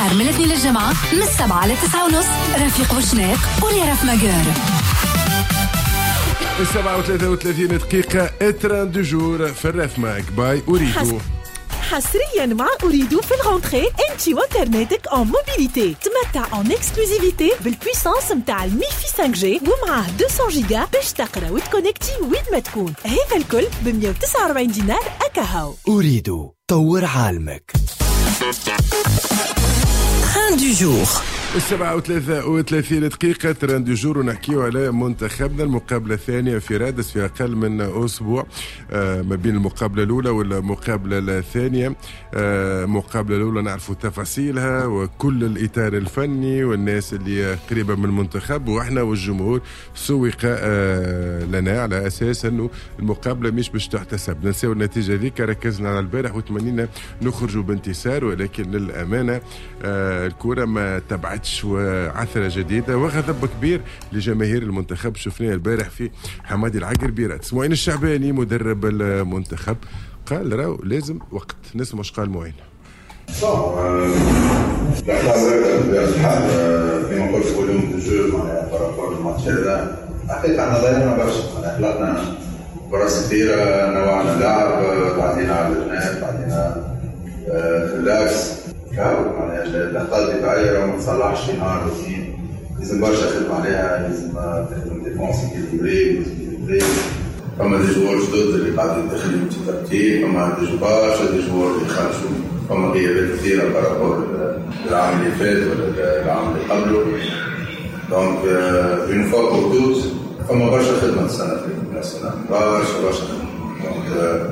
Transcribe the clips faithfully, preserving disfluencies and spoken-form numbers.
نهار من الاثنين للجمعة من السبعة لتسعة ونص. رفيق بوشناق ورياف مجار. السبعة وثلاثة وثلاثين دقيقة اتران دو جور في الريف ماك باي أوريدو. حصريا مع أريدو في الغونتري انتي وانترنتك اون موبيليتي. تمتع اون اكسكلوزيفيتي بالبويسانس متاع الميفي خمسة جي ومعاه مئتين جيجا باش تقرا وتكونكتي وين ما تكون. هذا الكل ب مئة وتسعة وأربعين دينار أكاهو. أريدو طور عالمك. تران دو جور. السبعة وثلاثة وثلاثين دقيقة تران دو جور، ونحكيو على منتخبنا. المقابلة الثانية في رادس في أقل من أسبوع آه ما بين المقابلة الأولى والمقابلة الثانية. آه المقابلة الأولى نعرفوا تفاصيلها وكل الإطار الفني والناس اللي قريبة من المنتخب، وإحنا والجمهور سوق آه لنا على أساس أنه المقابلة مش باش تحتسب. ننساو النتيجة ذيك، ركزنا على البارح وتمنينا نخرجوا بانتصار، ولكن للأمانة آه الكرة ما تبعت وعثرة جديدة وغضب كبير لجماهير المنتخب. شفناه البارح في حمادي العقربي. رئيس معين الشعباني مدرب المنتخب قال راهو لازم وقت. نسمع اش قال معين. كما قلت فوليوم دو جو معناها بارابور الماتش هذا حقيقة احنا ضيعنا برشا، معناها خلقنا فرص كثيرة، نوعنا اللعب، بعدينا على الجناب، بعدينا في اللاكس كاو. معناها الأخطاء الدفاعية راه ما تصلحش في نهار واثنين، لازم برشا خدمة عليها، لازم تخدم ديفونس إكيليبري وإكيليبري. فما دي جوار جدد اللي قاعدين يدخلوا في ترتيب، فما دي برشا دي جوار اللي خرجوا، فما غيابات كثيرة بارابور العام اللي فات ولا العام اللي قبله. دونك اون فوا بور توت فما برشا خدمة السنة في الناسيونال، برشا برشا خدمة. دونك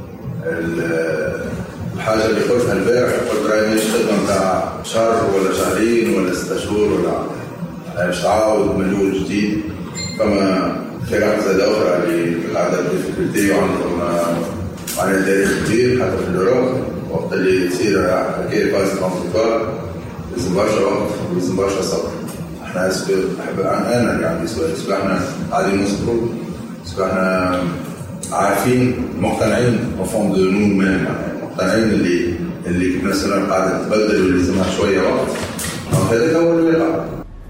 الحاجة اللي قلتها البارح قلت راهي مش خدمة نتاع شهر ولا شهرين ولا ستة شهور ولا باش تعاود من الأول جديد. فما فرق زادة أخرى اللي قاعدة بديفيكولتي وعندهم معناها تاريخ كبير حتى في الأوروب. وقت اللي تصير حكاية فاز كونتيفوار لازم برشا وقت ولازم برشا صبر. احنا نحب أنا اللي عندي سؤال، سواء احنا قاعدين نصبروا، سواء احنا عارفين مقتنعين وفون دو نو ميم، مقتنعين اللي اللي ناسيونال قاعدة تتبدل ولازمها شوية وقت. هذا هو الواقع.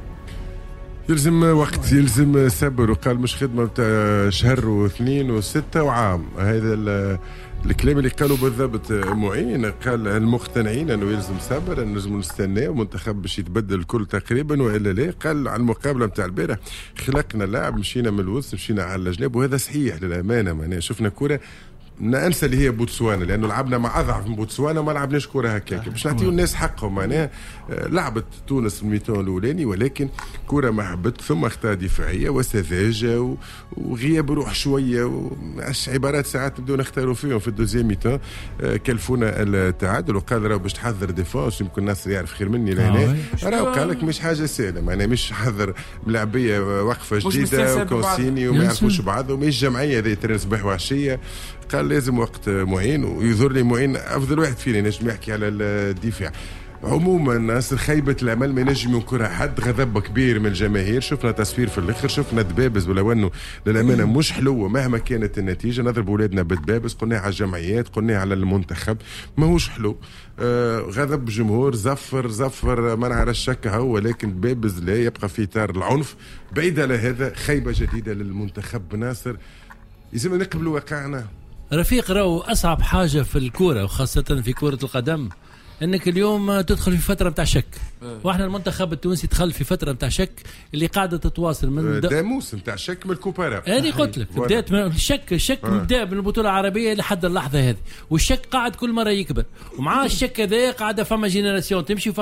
يلزم وقت، يلزم صبر. وقال مش خدمة بتاع شهر واثنين وستة وعام. هذا الكلام اللي قالوا بالضبط معين. قال المقتنعين انه يلزم صبر، انه لازم نستناه ومنتخب باش يتبدل الكل تقريبا والا لا. قال على المقابله نتاع البارح خلقنا لاعب، مشينا من الوسط مشينا على الجناب، وهذا صحيح للامانه. معناها شفنا كره ننسى اللي هي بوتسوانا، لانه لعبنا مع اضعف من بوتسوانا، ما لعبناش كره هكاك باش نعطيو الناس حقهم. معناها لعبت تونس الميتون الاولاني، ولكن كره محبت ثم اخطاء دفاعيه وسذاجه وغياب روح شويه وعش عبارات ساعات نبداو نختاروا فيهم في الدوزيام ميتون. كلفونا التعادل. وقال راهو باش تحضر ديفونس، يمكن ناصر يعرف خير مني لهنا. راهو قال لك مش حاجه سهله، معناها مش حضر ملاعبيه وقفه جديده وكونسيني وما يعرفوش بعضهم، مش جمعيه ذي ترن صباح وعشيه. قال لازم وقت معين، ويظهر لي معين افضل واحد فينا نجم يحكي على الدفاع. عموما ناصر خيبة الامل ما ينجم ينكرها حد. غضب كبير من الجماهير. شفنا تصوير في الاخر، شفنا دبابز، ولو انه للامانه مش حلوه مهما كانت النتيجه. نضرب اولادنا بالدبابز، قلنا على الجمعيات، قلنا على المنتخب، ماهوش حلو. آه غضب جمهور، زفر زفر منع على الشك هو، ولكن دبابز لا يبقى في اطار العنف. بعيد على هذا خيبه جديده للمنتخب. ناصر لازم نقبلوا واقعنا. رفيق راهو أصعب حاجة في الكورة وخاصة في كرة القدم انك اليوم تدخل في فتره نتاع شك. واحنا المنتخب التونسي دخل في فتره نتاع شك اللي قاعده تتواصل من دا موس نتاع شك من الكوبارا. هذه قلت لك بدات من الشك. الشك مبدا من البطوله العربيه لحد اللحظه هذه، والشك قاعد كل مره يكبر، ومع الشك هذا قاعده فما جينيراسيون تمشي.